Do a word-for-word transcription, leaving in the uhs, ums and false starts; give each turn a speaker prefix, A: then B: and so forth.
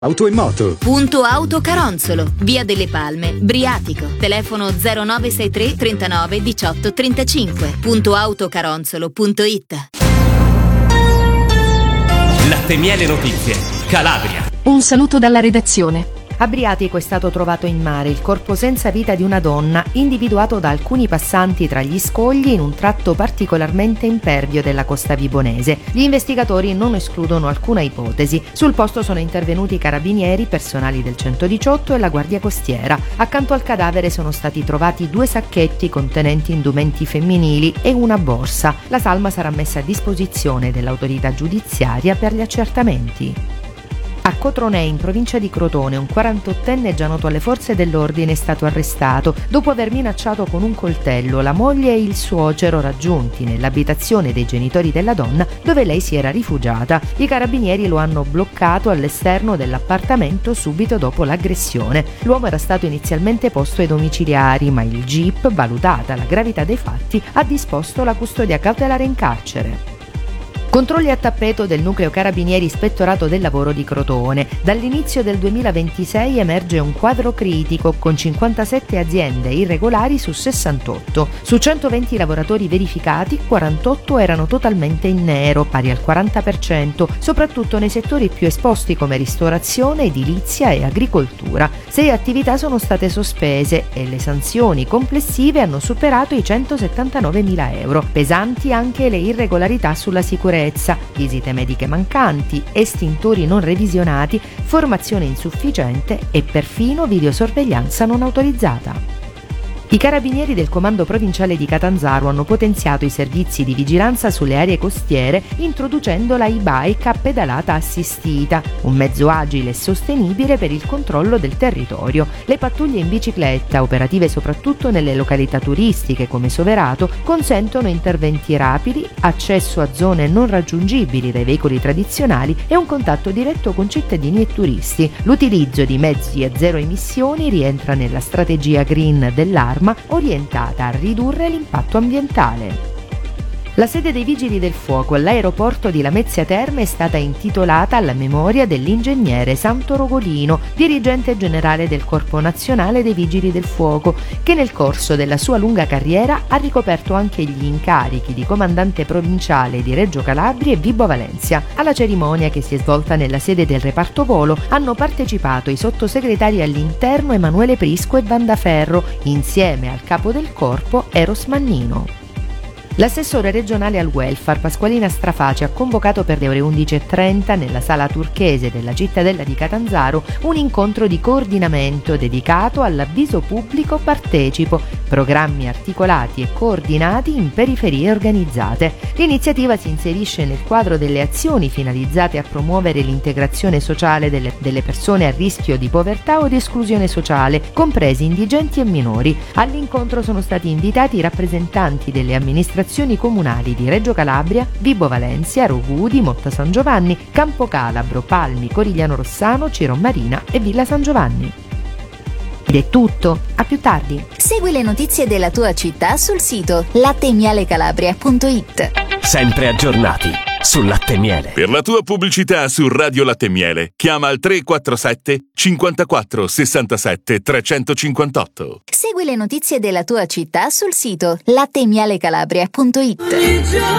A: Auto e moto.
B: Punto Auto Caronzolo, Via delle Palme, Briatico. Telefono zero nove sei tre trentanove diciotto trentacinque. punto autocaronzolo punto it.
C: Latte Miele Notizie, Calabria.
D: Un saluto dalla redazione.
E: A Briatico è stato trovato in mare il corpo senza vita di una donna, individuato da alcuni passanti tra gli scogli in un tratto particolarmente impervio della costa vibonese. Gli investigatori non escludono alcuna ipotesi. Sul posto sono intervenuti i carabinieri, personali del centodiciotto e la Guardia Costiera. Accanto al cadavere sono stati trovati due sacchetti contenenti indumenti femminili e una borsa. La salma sarà messa a disposizione dell'autorità giudiziaria per gli accertamenti. A Cotronè, in provincia di Crotone, un quarantottenne già noto alle forze dell'ordine è stato arrestato dopo aver minacciato con un coltello la moglie e il suocero raggiunti nell'abitazione dei genitori della donna, dove lei si era rifugiata. I carabinieri lo hanno bloccato all'esterno dell'appartamento subito dopo l'aggressione. L'uomo era stato inizialmente posto ai domiciliari, ma il G I P, valutata la gravità dei fatti, ha disposto la custodia cautelare in carcere. Controlli a tappeto del nucleo carabinieri ispettorato del lavoro di Crotone. Dall'inizio del duemilaventisei emerge un quadro critico con cinquantasette aziende irregolari su sessantotto. Su centoventi lavoratori verificati, quarantotto erano totalmente in nero, pari al quaranta per cento, soprattutto nei settori più esposti come ristorazione, edilizia e agricoltura. Sei attività sono state sospese e le sanzioni complessive hanno superato i centosettantanovemila euro. Pesanti anche le irregolarità sulla sicurezza. Visite mediche mancanti, estintori non revisionati, formazione insufficiente e perfino videosorveglianza non autorizzata. I carabinieri del comando provinciale di Catanzaro hanno potenziato i servizi di vigilanza sulle aree costiere introducendo la e-bike a pedalata assistita, un mezzo agile e sostenibile per il controllo del territorio. Le pattuglie in bicicletta, operative soprattutto nelle località turistiche come Soverato, consentono interventi rapidi, accesso a zone non raggiungibili dai veicoli tradizionali e un contatto diretto con cittadini e turisti. L'utilizzo di mezzi a zero emissioni rientra nella strategia green dell'Arma, orientata a ridurre l'impatto ambientale. La sede dei Vigili del Fuoco all'aeroporto di Lamezia Terme è stata intitolata alla memoria dell'ingegnere Santo Rogolino, dirigente generale del Corpo Nazionale dei Vigili del Fuoco, che nel corso della sua lunga carriera ha ricoperto anche gli incarichi di comandante provinciale di Reggio Calabria e Vibo Valentia. Alla cerimonia, che si è svolta nella sede del reparto volo, hanno partecipato i sottosegretari all'interno Emanuele Prisco e Vandaferro, insieme al capo del corpo Eros Mannino. L'assessore regionale al welfare Pasqualina Strafaci ha convocato per le ore undici e trenta nella sala turchese della cittadella di Catanzaro un incontro di coordinamento dedicato all'avviso pubblico partecipo, programmi articolati e coordinati in periferie organizzate. L'iniziativa si inserisce nel quadro delle azioni finalizzate a promuovere l'integrazione sociale delle, delle persone a rischio di povertà o di esclusione sociale, compresi indigenti e minori. All'incontro sono stati invitati i rappresentanti delle amministrazioni comunali di Reggio Calabria, Vibo Valentia, Rogudi, Motta San Giovanni, Campo Calabro, Palmi, Corigliano Rossano, Ciro Marina e Villa San Giovanni. Ed è tutto, a più tardi.
B: Segui le notizie della tua città sul sito latte miele calabria punto it.
C: Sempre aggiornati sul latte miele.
F: Per la tua pubblicità su Radio Latte Miele chiama al tre quattro sette cinquantaquattro sessantasette trecentocinquantotto.
B: Segui le notizie della tua città sul sito latte miele calabria punto it.